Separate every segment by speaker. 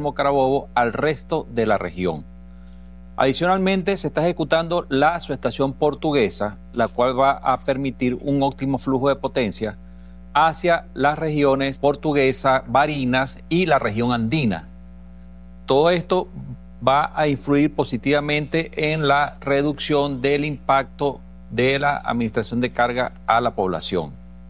Speaker 1: Guillermo Carabobo al resto de la región. Adicionalmente, se está ejecutando la subestación portuguesa, la cual va a permitir un óptimo flujo de potencia hacia las regiones Portuguesa, Barinas y la región andina. Todo esto va a influir positivamente en la reducción del impacto de la administración de carga a la población.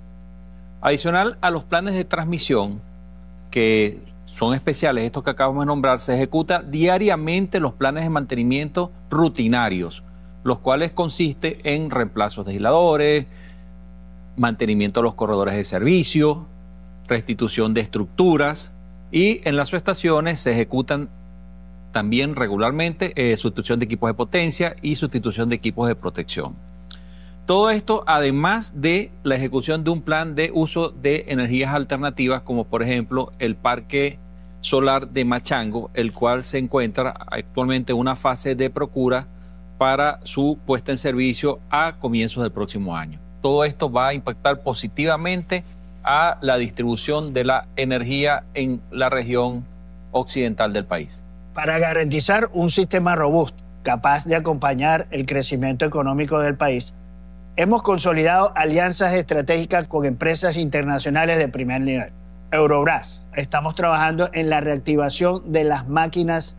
Speaker 1: Adicional a los planes de transmisión, que son especiales, estos que acabamos de nombrar, se ejecuta diariamente los planes de mantenimiento rutinarios, los cuales consisten en reemplazos de aisladores, mantenimiento de los corredores de servicio, restitución de estructuras, y en las subestaciones se ejecutan también regularmente sustitución de equipos de potencia y sustitución de equipos de protección. Todo esto además de la ejecución de un plan de uso de energías alternativas, como por ejemplo el parque solar de Machango, el cual se encuentra actualmente en una fase de procura para su puesta en servicio a comienzos del próximo año. Todo esto va a impactar positivamente a la distribución de la energía en la región occidental del país.
Speaker 2: Para garantizar un sistema robusto, capaz de acompañar el crecimiento económico del país, hemos consolidado alianzas estratégicas con empresas internacionales de primer nivel. Eurobras, estamos trabajando en la reactivación de las máquinas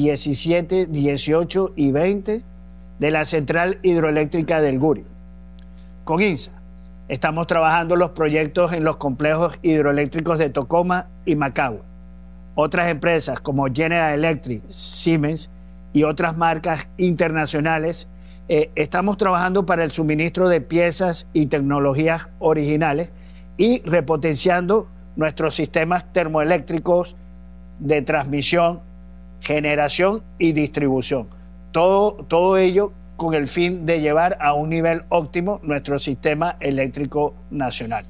Speaker 2: 17, 18 y 20 de la central hidroeléctrica del Guri. Con INSA, estamos trabajando los proyectos en los complejos hidroeléctricos de Tocoma y Macagua. Otras empresas como General Electric, Siemens y otras marcas internacionales estamos trabajando para el suministro de piezas y tecnologías originales y repotenciando nuestros sistemas termoeléctricos de transmisión, generación y distribución. Todo ello con el fin de llevar a un nivel óptimo nuestro sistema eléctrico nacional.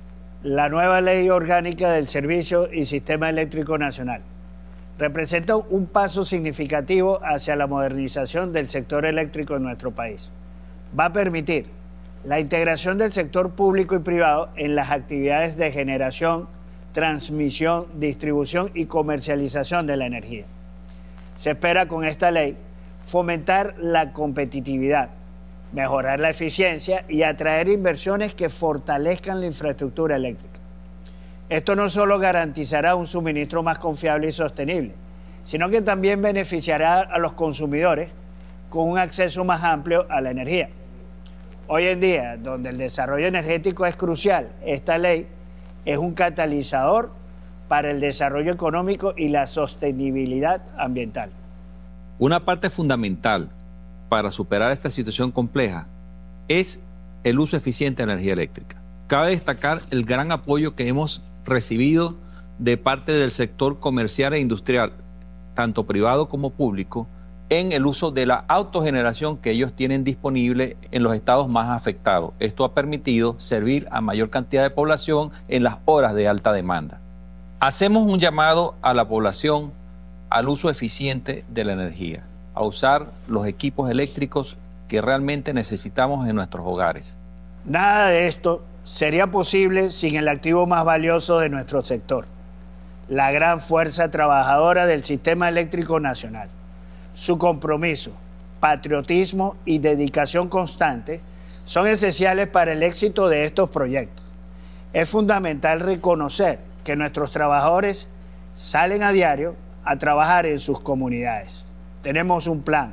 Speaker 2: La nueva Ley Orgánica del Servicio y Sistema Eléctrico Nacional representa un paso significativo hacia la modernización del sector eléctrico en nuestro país. Va a permitir la integración del sector público y privado en las actividades de generación, transmisión, distribución y comercialización de la energía. Se espera con esta ley fomentar la competitividad, mejorar la eficiencia y atraer inversiones que fortalezcan la infraestructura eléctrica. Esto no solo garantizará un suministro más confiable y sostenible, sino que también beneficiará a los consumidores con un acceso más amplio a la energía. Hoy en día, donde el desarrollo energético es crucial, esta ley es un catalizador para el desarrollo económico y la sostenibilidad ambiental.
Speaker 1: Una parte fundamental para superar esta situación compleja es el uso eficiente de la energía eléctrica. Cabe destacar el gran apoyo que hemos recibido de parte del sector comercial e industrial, tanto privado como público, en el uso de la autogeneración que ellos tienen disponible en los estados más afectados. Esto ha permitido servir a mayor cantidad de población en las horas de alta demanda. Hacemos un llamado a la población al uso eficiente de la energía, a usar los equipos eléctricos que realmente necesitamos en nuestros hogares.
Speaker 2: Nada de esto sería posible sin el activo más valioso de nuestro sector, la gran fuerza trabajadora del sistema eléctrico nacional. Su compromiso, patriotismo y dedicación constante son esenciales para el éxito de estos proyectos. Es fundamental reconocer que nuestros trabajadores salen a diario a trabajar en sus comunidades. Tenemos un plan,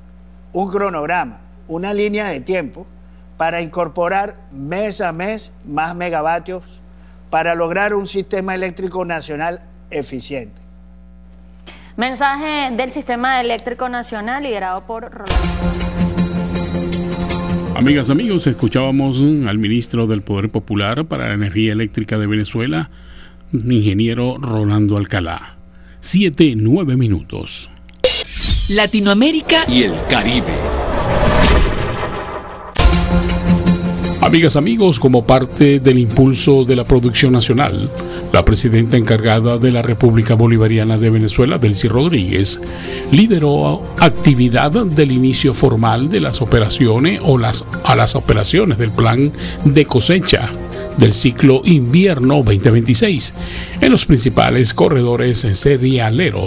Speaker 2: un cronograma, una línea de tiempo para incorporar mes a mes más megavatios para lograr un sistema eléctrico nacional eficiente.
Speaker 3: Mensaje del Sistema Eléctrico Nacional liderado por Rolando.
Speaker 4: Amigas, amigos, escuchábamos al ministro del Poder Popular para la Energía Eléctrica de Venezuela, ingeniero Rolando Alcalá. 7:09 minutos.
Speaker 5: Latinoamérica y el Caribe.
Speaker 4: Amigas, amigos, como parte del impulso de la producción nacional, la presidenta encargada de la República Bolivariana de Venezuela, Delcy Rodríguez, lideró actividad del inicio formal de las operaciones a las operaciones del plan de cosecha del ciclo invierno 2026 en los principales corredores cerealeros